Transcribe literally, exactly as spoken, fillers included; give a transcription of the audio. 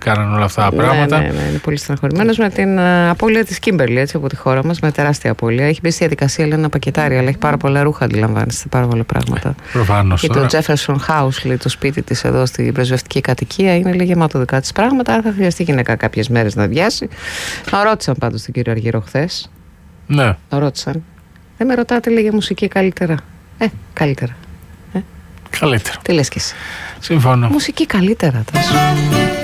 κάνανε όλα αυτά τα πράγματα. Ναι, ναι, ναι, είναι πολύ στεναχωρημένος με την uh, απώλεια της Κίμπερλι, έτσι, από τη χώρα μας, με τεράστια απώλεια. Έχει μπει στη διαδικασία, λέει, ένα πακετάρι, αλλά έχει πάρα πολλά ρούχα, αντιλαμβάνεστε, πάρα πολλά πράγματα. Προφανώς. Και τώρα. το Jefferson House, λέει, το σπίτι της εδώ στην πρεσβευτική κατοικία, είναι, λέει, γεμάτο δικά της πράγματα. Άρα θα χρειαστεί γυναίκα κάποιες μέρες να αδειάσει. Να ρώτησαν πάντως τον κύριο Αργυρό χθες. Ναι. Να ρώτησαν. Δεν με ρωτάτε, λέει, για μουσική καλύτερα. Ε, καλύτερα. Ε. Καλύτερα. Τι λες κι εσύ? Συμφωνώ. Μουσική καλύτερα, Τάσο.